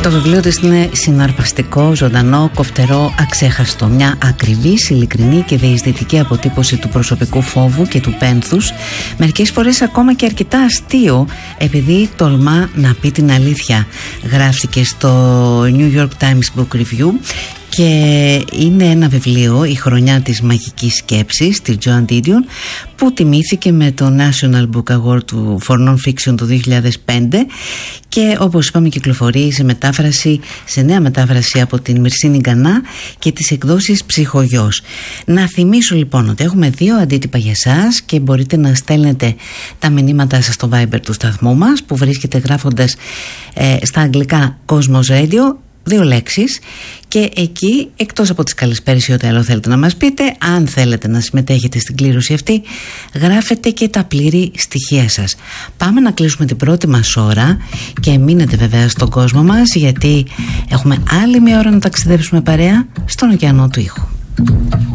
Το βιβλίο της είναι συναρπαστικό, ζωντανό, κοφτερό, αξέχαστο. Μια ακριβής, ειλικρινή και διεισδυτική αποτύπωση του προσωπικού φόβου και του πένθους, μερικές φορές ακόμα και αρκετά αστείο, επειδή τολμά να πει την αλήθεια. Γράφτηκε στο New York Times Book Review και είναι ένα βιβλίο, η χρονιά της μαγικής σκέψης, της Joan Didion, που τιμήθηκε με το National Book Award for Non-Fiction το 2005 και όπως είπαμε κυκλοφορεί σε νέα μετάφραση από την Μυρσίνη Γκανά και τις εκδόσεις Ψυχογιός. Να θυμίσω λοιπόν ότι έχουμε 2 αντίτυπα για εσάς και μπορείτε να στέλνετε τα μηνύματά σας στο Viber του σταθμού μας, που βρίσκεται γράφοντας στα αγγλικά Cosmos Radio, 2 λέξεις, και εκεί, εκτός από τις καλησπέρες ή ό,τι άλλο θέλετε να μας πείτε, αν θέλετε να συμμετέχετε στην κλήρωση αυτή, γράφετε και τα πλήρη στοιχεία σας. Πάμε να κλείσουμε την πρώτη μας ώρα και μείνετε βέβαια στον κόσμο μας, γιατί έχουμε άλλη μια ώρα να ταξιδέψουμε παρέα στον ωκεανό του ήχου.